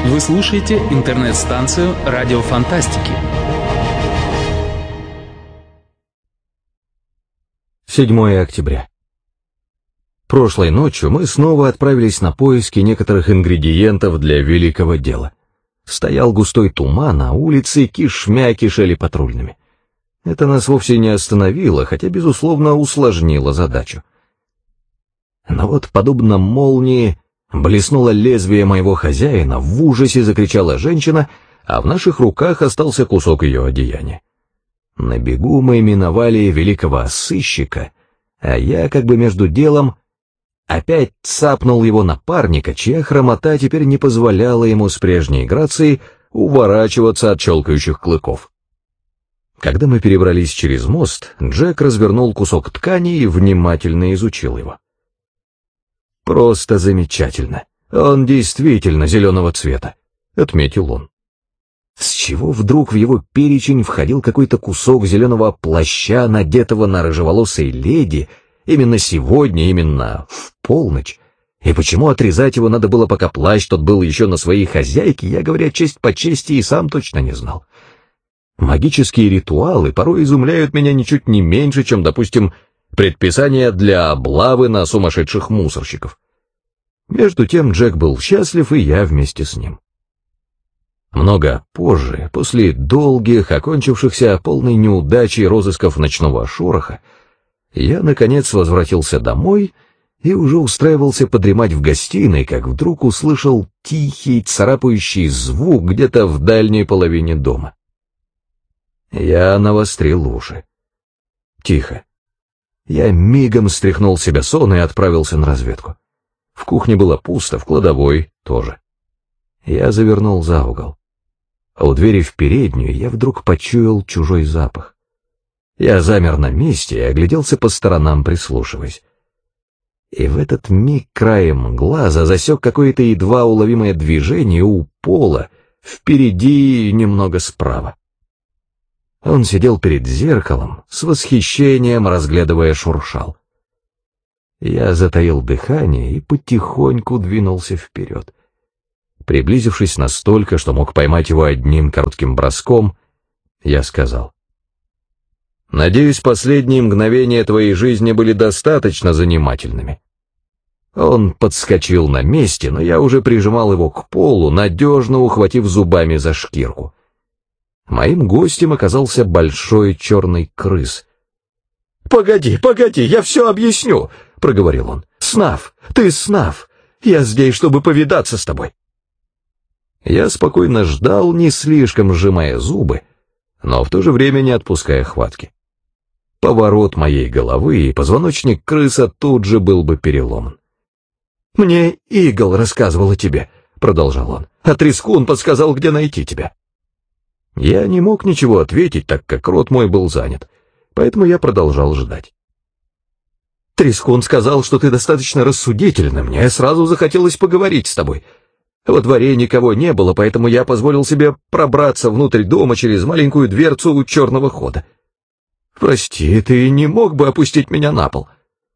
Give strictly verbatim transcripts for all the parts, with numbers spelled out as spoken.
Вы слушаете интернет-станцию «Радио Фантастики». седьмое октября. Прошлой ночью мы снова отправились на поиски некоторых ингредиентов для великого дела. Стоял густой туман, а улицы кишмя кишели патрульными. Это нас вовсе не остановило, хотя, безусловно, усложнило задачу. Но вот, подобно молнии, блеснуло лезвие моего хозяина, в ужасе закричала женщина, а в наших руках остался кусок ее одеяния. На бегу мы миновали великого сыщика, а я, как бы между делом, опять цапнул его напарника, чья хромота теперь не позволяла ему с прежней грацией уворачиваться от щелкающих клыков. Когда мы перебрались через мост, Джек развернул кусок ткани и внимательно изучил его. «Просто замечательно. Он действительно зеленого цвета», — отметил он. С чего вдруг в его перечень входил какой-то кусок зеленого плаща, надетого на рыжеволосой леди, именно сегодня, именно в полночь? И почему отрезать его надо было, пока плащ тот был еще на своей хозяйке, я, говоря честь по чести, и сам точно не знал. Магические ритуалы порой изумляют меня ничуть не меньше, чем, допустим, предписания для облавы на сумасшедших мусорщиков. Между тем Джек был счастлив, и я вместе с ним. Много позже, после долгих, окончившихся полной неудачей розысков ночного шороха, я, наконец, возвратился домой и уже устраивался подремать в гостиной, как вдруг услышал тихий, царапающий звук где-то в дальней половине дома. Я навострил уши. Тихо. Я мигом стряхнул с себя сон и отправился на разведку. В кухне было пусто, в кладовой тоже. Я завернул за угол. А у двери в переднюю я вдруг почуял чужой запах. Я замер на месте и огляделся по сторонам, прислушиваясь. И в этот миг краем глаза засек какое-то едва уловимое движение у пола, впереди и немного справа. Он сидел перед зеркалом, с восхищением разглядывая шуршал. Я затаил дыхание и потихоньку двинулся вперед. Приблизившись настолько, что мог поймать его одним коротким броском, я сказал: «Надеюсь, последние мгновения твоей жизни были достаточно занимательными». Он подскочил на месте, но я уже прижимал его к полу, надежно ухватив зубами за шкирку. Моим гостем оказался большой черный крыс. «Погоди, погоди, я все объясню», — проговорил он. «Снав, ты Снав, я здесь, чтобы повидаться с тобой». Я спокойно ждал, не слишком сжимая зубы, но в то же время не отпуская хватки. Поворот моей головы, и позвоночник крыса тут же был бы переломан. «Мне Игл рассказывал о тебе», — продолжал он, — «а Трескун подсказал, где найти тебя». Я не мог ничего ответить, так как рот мой был занят, поэтому я продолжал ждать. «Трескун сказал, что ты достаточно рассудительна, мне сразу захотелось поговорить с тобой. Во дворе никого не было, поэтому я позволил себе пробраться внутрь дома через маленькую дверцу у черного хода. Прости, ты не мог бы опустить меня на пол?»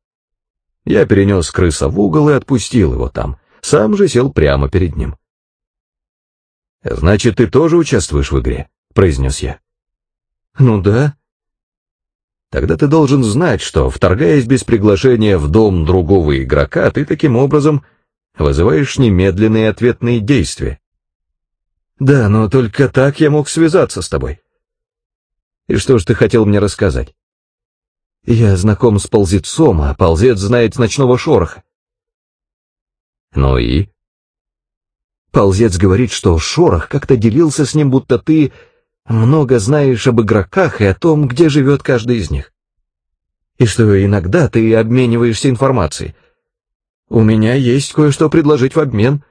Я перенес крыса в угол и отпустил его там, сам же сел прямо перед ним. «Значит, ты тоже участвуешь в игре?» — произнес я. «Ну да». «Тогда ты должен знать, что, вторгаясь без приглашения в дом другого игрока, ты таким образом вызываешь немедленные ответные действия». «Да, но только так я мог связаться с тобой». «И что ж ты хотел мне рассказать?» «Я знаком с ползецом, а ползец знает ночного шороха». «Ну и?» «Ползец говорит, что шорох как-то делился с ним, будто ты много знаешь об игроках и о том, где живет каждый из них. И что иногда ты обмениваешься информацией. У меня есть кое-что предложить в обмен».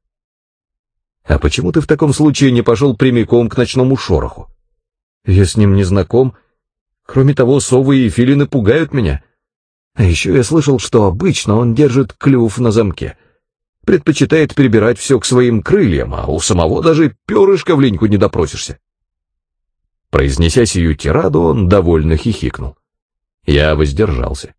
«А почему ты в таком случае не пошел прямиком к ночному шороху? Я с ним не знаком. Кроме того, совы и филины пугают меня. А еще я слышал, что обычно он держит клюв на замке. Предпочитает прибирать все к своим крыльям, а у самого даже перышка в линьку не допросишься». Произнеся сию тираду, он довольно хихикнул. Я воздержался.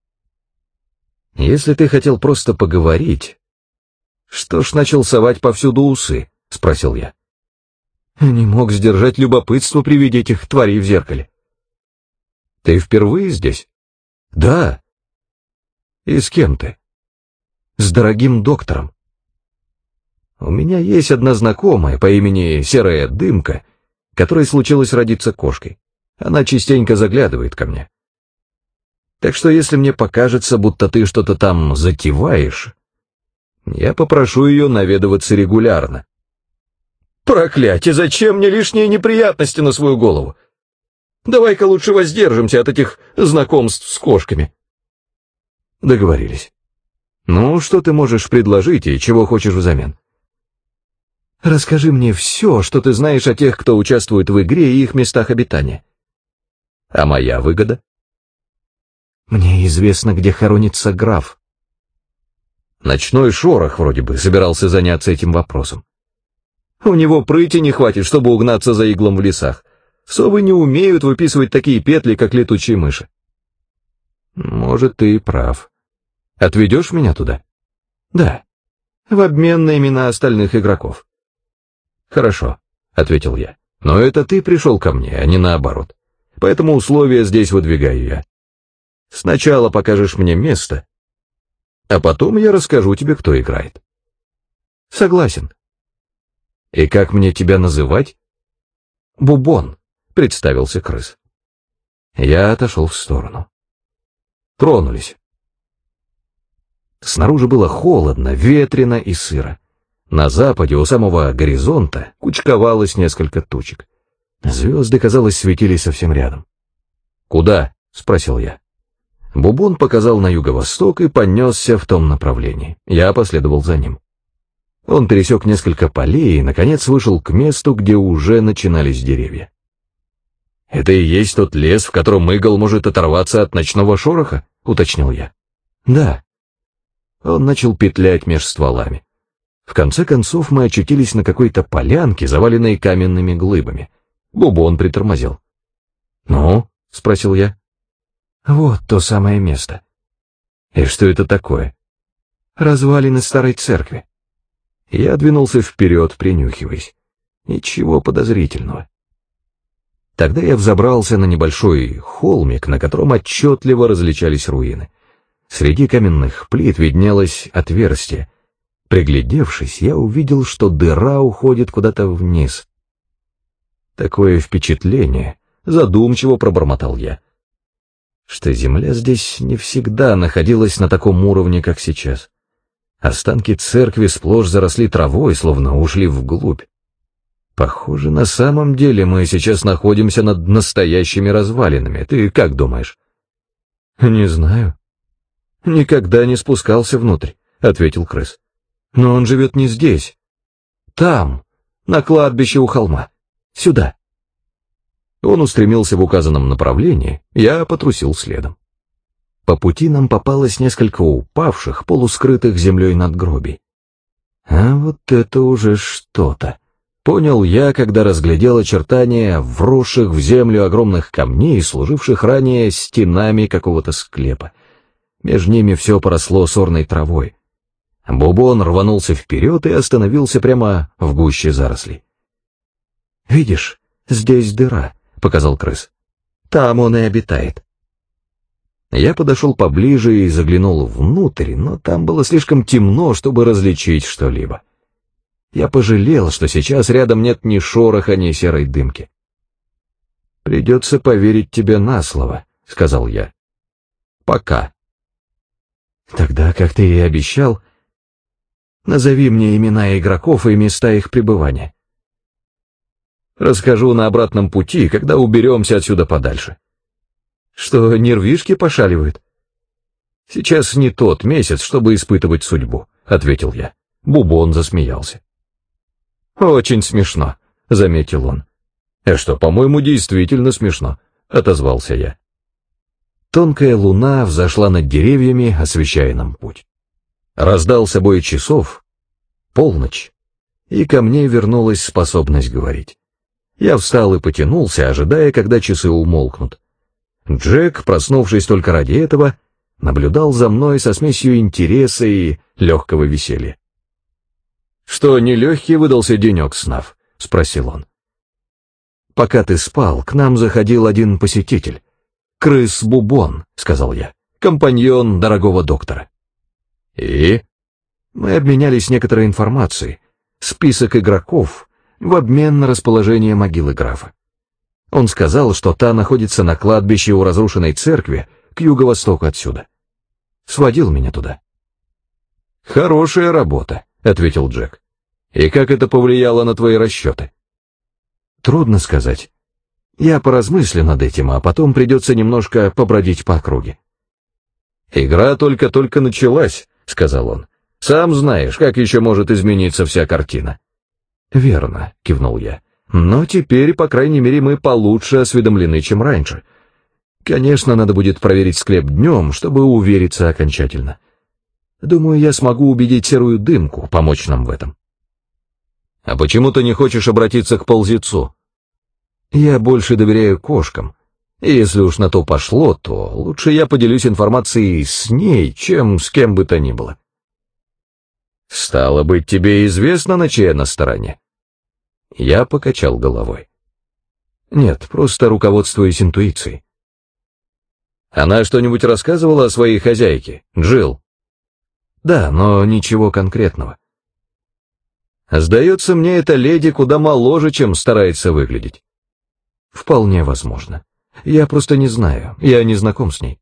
«Если ты хотел просто поговорить, что ж начал совать повсюду усы?» спросил я. Не мог сдержать любопытство при виде этих тварей в зеркале. Ты впервые здесь? Да. И с кем ты? С дорогим доктором. У меня есть одна знакомая по имени Серая Дымка, которой случилось родиться кошкой. Она частенько заглядывает ко мне. Так что если мне покажется, будто ты что-то там затеваешь, я попрошу ее наведываться регулярно. Проклятие, зачем мне лишние неприятности на свою голову? Давай-ка лучше воздержимся от этих знакомств с кошками. Договорились. Ну, что ты можешь предложить и чего хочешь взамен? Расскажи мне все, что ты знаешь о тех, кто участвует в игре и их местах обитания. А моя выгода? Мне известно, где хоронится граф. Ночной шорох вроде бы собирался заняться этим вопросом. У него прыти не хватит, чтобы угнаться за иглом в лесах. Совы не умеют выписывать такие петли, как летучие мыши. Может, ты и прав. Отведешь меня туда? Да. В обмен на имена остальных игроков. Хорошо, ответил я. Но это ты пришел ко мне, а не наоборот. Поэтому условия здесь выдвигаю я. Сначала покажешь мне место, а потом я расскажу тебе, кто играет. Согласен. И как мне тебя называть? Бубон, представился крыс. Я отошел в сторону. Тронулись. Снаружи было холодно, ветрено и сыро. На западе у самого горизонта кучковалось несколько тучек. Звезды, казалось, светились совсем рядом. «Куда?» — спросил я. Бубон показал на юго-восток и понесся в том направлении. Я последовал за ним. Он пересек несколько полей и, наконец, вышел к месту, где уже начинались деревья. «Это и есть тот лес, в котором игл может оторваться от ночного шороха?» — уточнил я. «Да». Он начал петлять меж стволами. В конце концов мы очутились на какой-то полянке, заваленной каменными глыбами. Бубон притормозил. «Ну?» — спросил я. «Вот то самое место». «И что это такое?» «Развалины старой церкви». Я двинулся вперед, принюхиваясь. Ничего подозрительного. Тогда я взобрался на небольшой холмик, на котором отчетливо различались руины. Среди каменных плит виднелось отверстие. Приглядевшись, я увидел, что дыра уходит куда-то вниз. Такое впечатление, задумчиво пробормотал я, что земля здесь не всегда находилась на таком уровне, как сейчас. Останки церкви сплошь заросли травой, словно ушли вглубь. Похоже, на самом деле мы сейчас находимся над настоящими развалинами. Ты как думаешь? Не знаю. Никогда не спускался внутрь, ответил крыс. Но он живет не здесь. Там, на кладбище у холма. Сюда. Он устремился в указанном направлении, я потрусил следом. По пути нам попалось несколько упавших, полускрытых землей надгробий. А вот это уже что-то. Понял я, когда разглядел очертания вросших в землю огромных камней, служивших ранее стенами какого-то склепа. Между ними все поросло сорной травой. Бубон рванулся вперед и остановился прямо в гуще зарослей. «Видишь, здесь дыра», — показал крыс. «Там он и обитает». Я подошел поближе и заглянул внутрь, но там было слишком темно, чтобы различить что-либо. Я пожалел, что сейчас рядом нет ни шороха, ни серой дымки. «Придется поверить тебе на слово», — сказал я. «Пока». «Тогда, как ты и обещал, назови мне имена игроков и места их пребывания». «Расскажу на обратном пути, когда уберемся отсюда подальше». «Что, нервишки пошаливают?» «Сейчас не тот месяц, чтобы испытывать судьбу», — ответил я. Бубон засмеялся. «Очень смешно», — заметил он. «А что, по-моему, действительно смешно», — отозвался я. Тонкая луна взошла над деревьями, освещая нам путь. Раздался бой часов, полночь, и ко мне вернулась способность говорить. Я встал и потянулся, ожидая, когда часы умолкнут. Джек, проснувшись только ради этого, наблюдал за мной со смесью интереса и легкого веселья. «Что, нелегкий выдался денек, Снав?» — спросил он. «Пока ты спал, к нам заходил один посетитель. Крыс Бубон», — сказал я, — «компаньон дорогого доктора». «И?» Мы обменялись некоторой информацией, список игроков в обмен на расположение могилы графа. Он сказал, что та находится на кладбище у разрушенной церкви к юго-востоку отсюда. Сводил меня туда. «Хорошая работа», — ответил Джек. «И как это повлияло на твои расчеты?» «Трудно сказать. Я поразмыслю над этим, а потом придется немножко побродить по округе». «Игра только-только началась», — сказал он. «Сам знаешь, как еще может измениться вся картина». «Верно», — кивнул я. «Но теперь, по крайней мере, мы получше осведомлены, чем раньше. Конечно, надо будет проверить склеп днем, чтобы увериться окончательно. Думаю, я смогу убедить серую дымку помочь нам в этом». «А почему ты не хочешь обратиться к ползецу?» «Я больше доверяю кошкам. И если уж на то пошло, то лучше я поделюсь информацией с ней, чем с кем бы то ни было». «Стало быть, тебе известно, на чьей она стороне?» Я покачал головой. «Нет, просто руководствуюсь интуицией». «Она что-нибудь рассказывала о своей хозяйке, Джилл?» «Да, но ничего конкретного». «Сдается мне, эта леди куда моложе, чем старается выглядеть». «Вполне возможно. Я просто не знаю, я не знаком с ней».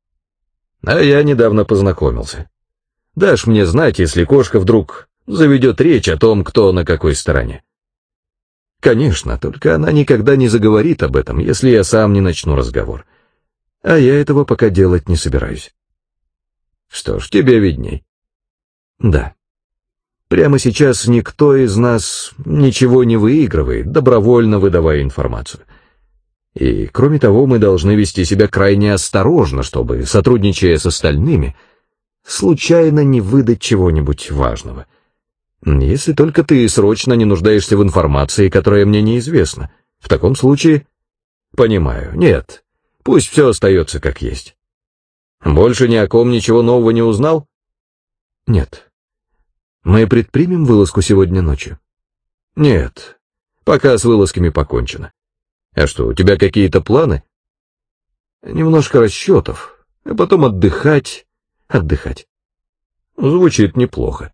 «А я недавно познакомился. Дашь мне знать, если кошка вдруг заведет речь о том, кто на какой стороне». «Конечно, только она никогда не заговорит об этом, если я сам не начну разговор. А я этого пока делать не собираюсь». «Что ж, тебе видней». «Да. Прямо сейчас никто из нас ничего не выигрывает, добровольно выдавая информацию. И, кроме того, мы должны вести себя крайне осторожно, чтобы, сотрудничая с остальными, случайно не выдать чего-нибудь важного. Если только ты срочно не нуждаешься в информации, которая мне неизвестна. В таком случае... Понимаю. Нет. Пусть все остается как есть. Больше ни о ком ничего нового не узнал? Нет. Мы предпримем вылазку сегодня ночью? Нет. Пока с вылазками покончено. А что, у тебя какие-то планы? Немножко расчетов, а потом отдыхать, отдыхать. Звучит неплохо.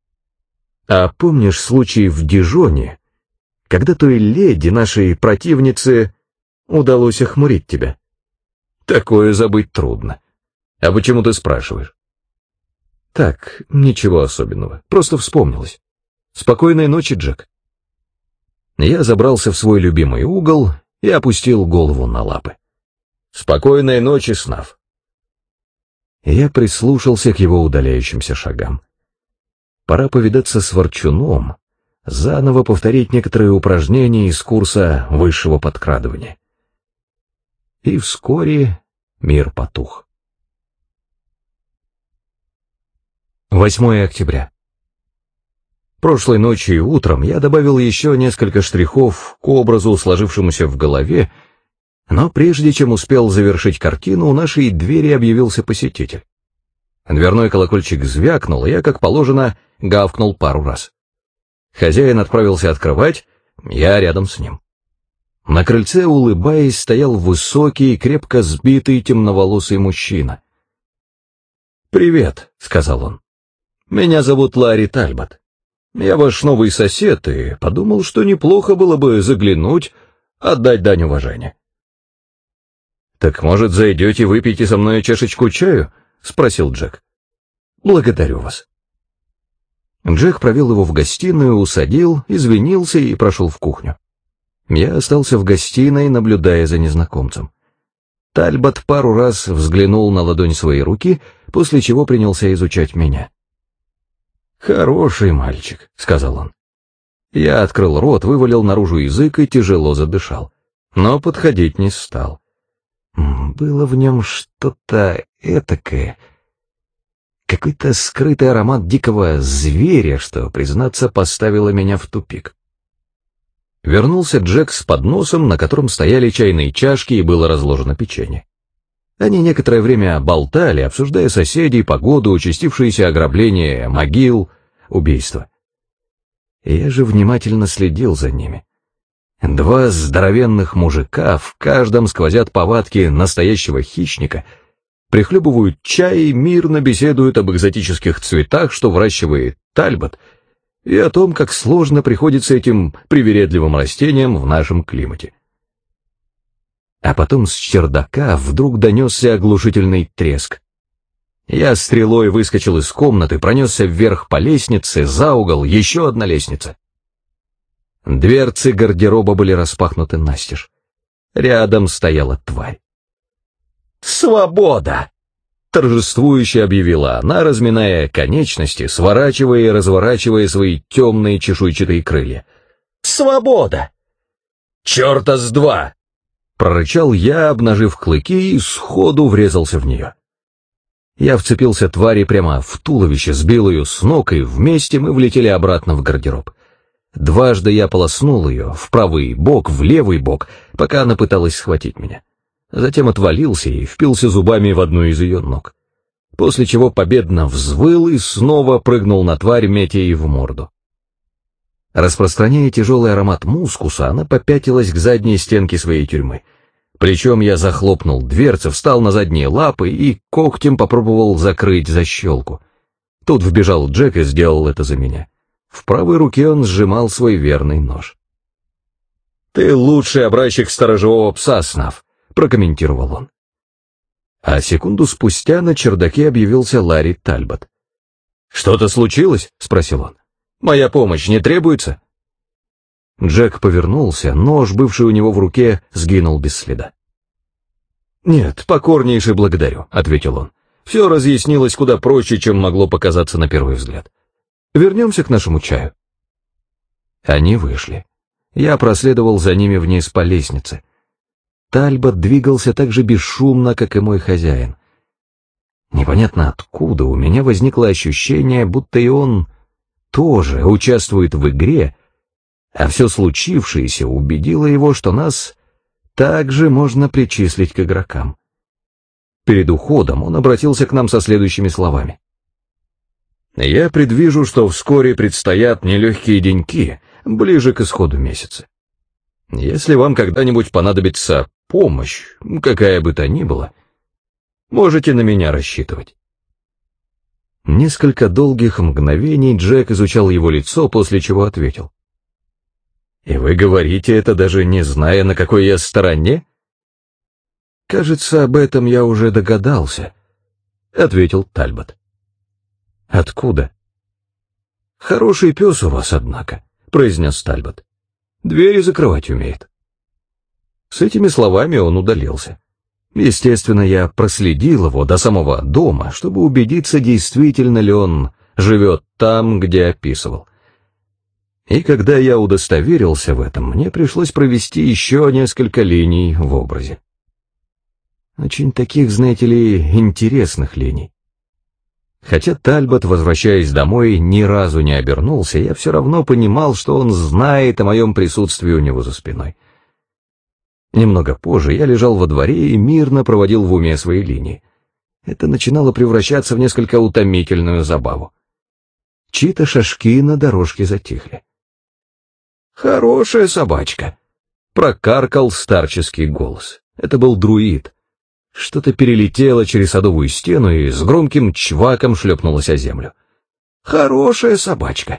А помнишь случай в Дижоне, когда той леди, нашей противнице, удалось охмурить тебя? Такое забыть трудно. А почему ты спрашиваешь? Так, ничего особенного, просто вспомнилось. Спокойной ночи, Джек. Я забрался в свой любимый угол и опустил голову на лапы. Спокойной ночи, Снав. Я прислушался к его удаляющимся шагам. Пора повидаться с Ворчуном, заново повторить некоторые упражнения из курса высшего подкрадывания. И вскоре мир потух. восьмое октября. Прошлой ночью и утром я добавил еще несколько штрихов к образу, сложившемуся в голове, но прежде чем успел завершить картину, у нашей двери объявился посетитель. Дверной колокольчик звякнул, и я, как положено, гавкнул пару раз. Хозяин отправился открывать, я рядом с ним. На крыльце, улыбаясь, стоял высокий, крепко сбитый, темноволосый мужчина. «Привет», — сказал он. «Меня зовут Ларри Тальбот. Я ваш новый сосед и подумал, что неплохо было бы заглянуть, отдать дань уважения». «Так, может, зайдете выпьете со мной чашечку чаю?» — спросил Джек. «Благодарю вас». Джек провел его в гостиную, усадил, извинился и прошел в кухню. Я остался в гостиной, наблюдая за незнакомцем. Тальбот пару раз взглянул на ладонь своей руки, после чего принялся изучать меня. «Хороший мальчик», — сказал он. Я открыл рот, вывалил наружу язык и тяжело задышал, но подходить не стал. Было в нем что-то этакое, какой-то скрытый аромат дикого зверя, что, признаться, поставило меня в тупик. Вернулся Джек с подносом, на котором стояли чайные чашки и было разложено печенье. Они некоторое время болтали, обсуждая соседей, погоду, участившиеся ограбления, могил, убийства. Я же внимательно следил за ними. Два здоровенных мужика, в каждом сквозят повадки настоящего хищника, прихлебывают чай и мирно беседуют об экзотических цветах, что выращивает Тальбот, и о том, как сложно приходится этим привередливым растениям в нашем климате. А потом с чердака вдруг донесся оглушительный треск. Я стрелой выскочил из комнаты, пронесся вверх по лестнице, за угол, еще одна лестница. Дверцы гардероба были распахнуты настежь. Рядом стояла тварь. «Свобода!» — торжествующе объявила она, разминая конечности, сворачивая и разворачивая свои темные чешуйчатые крылья. «Свобода!» «Черта с два!» — прорычал я, обнажив клыки, и сходу врезался в нее. Я вцепился твари прямо в туловище, сбил ее с ног, и вместе мы влетели обратно в гардероб. Дважды я полоснул ее, в правый бок, в левый бок, пока она пыталась схватить меня. Затем отвалился и впился зубами в одну из ее ног. После чего победно взвыл и снова прыгнул на тварь, метя ей в морду. Распространяя тяжелый аромат мускуса, она попятилась к задней стенке своей тюрьмы. Причем я захлопнул дверцы, встал на задние лапы и когтем попробовал закрыть защелку. Тут вбежал Джек и сделал это за меня. В правой руке он сжимал свой верный нож. «Ты лучший образчик сторожевого пса, Снаф», — прокомментировал он. А секунду спустя на чердаке объявился Ларри Тальбот. «Что-то случилось?» — спросил он. «Моя помощь не требуется?» Джек повернулся, нож, бывший у него в руке, сгинул без следа. «Нет, покорнейше благодарю», — ответил он. «Все разъяснилось куда проще, чем могло показаться на первый взгляд. Вернемся к нашему чаю». Они вышли. Я проследовал за ними вниз по лестнице. Тальбот двигался так же бесшумно, как и мой хозяин. Непонятно откуда у меня возникло ощущение, будто и он тоже участвует в игре, а все случившееся убедило его, что нас также можно причислить к игрокам. Перед уходом он обратился к нам со следующими словами. «Я предвижу, что вскоре предстоят нелегкие деньки, ближе к исходу месяца. Если вам когда-нибудь понадобится помощь, какая бы то ни была, можете на меня рассчитывать». Несколько долгих мгновений Джек изучал его лицо, после чего ответил. «И вы говорите это, даже не зная, на какой я стороне?» «Кажется, об этом я уже догадался», — ответил Тальбот. «Откуда?» «Хороший пес у вас, однако», — произнес Тальбот. «Двери закрывать умеет». С этими словами он удалился. Естественно, я проследил его до самого дома, чтобы убедиться, действительно ли он живет там, где описывал. И когда я удостоверился в этом, мне пришлось провести еще несколько линий в образе. Очень таких, знаете ли, интересных линий. Хотя Тальбот, возвращаясь домой, ни разу не обернулся, я все равно понимал, что он знает о моем присутствии у него за спиной. Немного позже я лежал во дворе и мирно проводил в уме свои линии. Это начинало превращаться в несколько утомительную забаву. Чьи-то шажки на дорожке затихли. «Хорошая собачка», — прокаркал старческий голос. Это был друид. Что-то перелетело через садовую стену и с громким чваком шлепнулось о землю. «Хорошая собачка».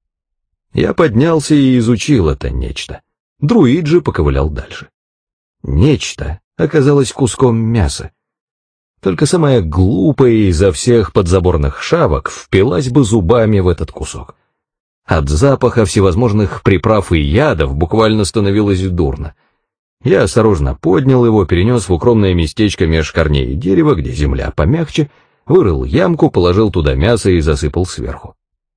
Я поднялся и изучил это нечто. Друид же поковылял дальше. Нечто оказалось куском мяса. Только самая глупая изо всех подзаборных шавок впилась бы зубами в этот кусок. От запаха всевозможных приправ и ядов буквально становилось дурно. Я осторожно поднял его, перенес в укромное местечко меж корней дерева, где земля помягче, вырыл ямку, положил туда мясо и засыпал сверху.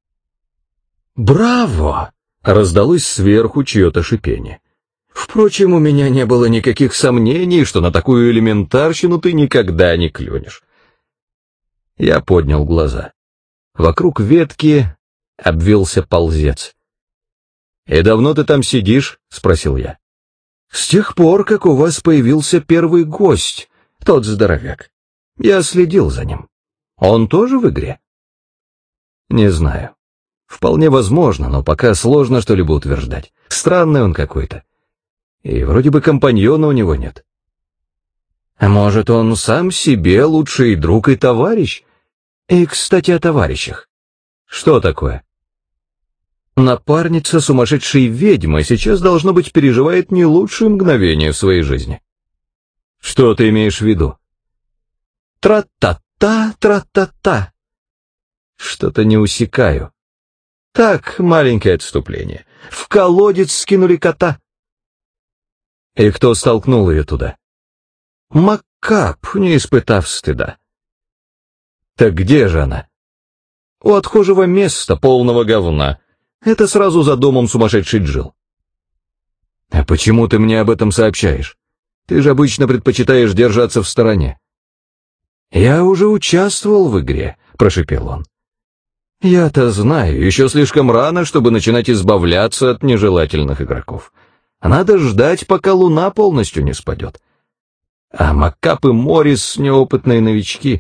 «Браво!» — раздалось сверху чье-то шипение. «Впрочем, у меня не было никаких сомнений, что на такую элементарщину ты никогда не клюнешь». Я поднял глаза. Вокруг ветки обвился ползец. «И давно ты там сидишь?» — спросил я. «С тех пор, как у вас появился первый гость, тот здоровяк. Я следил за ним. Он тоже в игре?» «Не знаю. Вполне возможно, но пока сложно что-либо утверждать. Странный он какой-то. И вроде бы компаньона у него нет. А может, он сам себе лучший друг и товарищ? И, кстати, о товарищах. Что такое? Напарница сумасшедшей ведьмы сейчас, должно быть, переживает не лучшие мгновения в своей жизни. Что ты имеешь в виду? Тра-та-та, тра-та-та. Что-то не усекаю. Так, маленькое отступление. В колодец скинули кота. И кто столкнул ее туда? Маккап, не испытав стыда. Так где же она? У отхожего места, полного говна. Это сразу за домом сумасшедший Джилл. А почему ты мне об этом сообщаешь? Ты же обычно предпочитаешь держаться в стороне. Я уже участвовал в игре, прошепел он. Я-то знаю, еще слишком рано, чтобы начинать избавляться от нежелательных игроков. Надо ждать, пока луна полностью не спадет. А Маккап и Моррис — неопытные новички.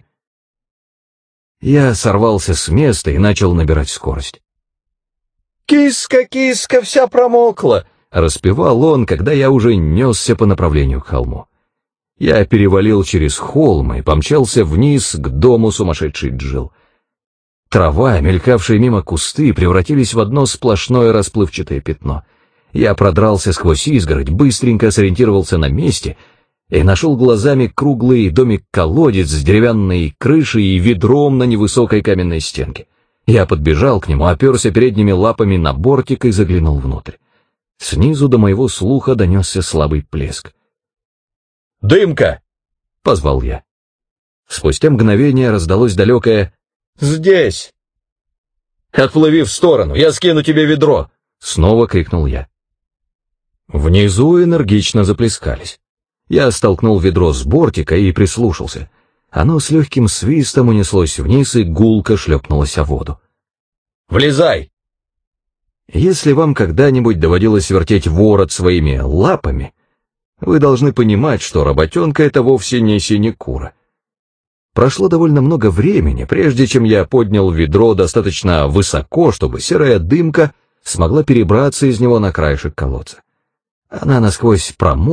Я сорвался с места и начал набирать скорость. «Киска, киска, вся промокла!» — распевал он, когда я уже несся по направлению к холму. Я перевалил через холм и помчался вниз к дому сумасшедшей Джилл. Трава, мелькавшие мимо кусты, превратились в одно сплошное расплывчатое пятно. Я продрался сквозь изгородь, быстренько сориентировался на месте и нашел глазами круглый домик-колодец с деревянной крышей и ведром на невысокой каменной стенке. Я подбежал к нему, оперся передними лапами на бортик и заглянул внутрь. Снизу до моего слуха донесся слабый плеск. «Дымка!» — позвал я. Спустя мгновение раздалось далекое «Здесь!» «Отплыви в сторону, я скину тебе ведро!» — снова крикнул я. Внизу энергично заплескались. Я столкнул ведро с бортика и прислушался. Оно с легким свистом унеслось вниз и гулко шлепнулось о воду. «Влезай!» Если вам когда-нибудь доводилось вертеть ворот своими лапами, вы должны понимать, что работенка — это вовсе не синекура. Прошло довольно много времени, прежде чем я поднял ведро достаточно высоко, чтобы серая дымка смогла перебраться из него на краешек колодца. Она насквозь промокла,